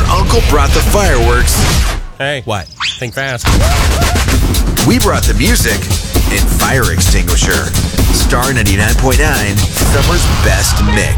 uncle brought the fireworks. Hey. What? Think fast. We brought the music and fire extinguisher. Star 99.9, summer's best mix.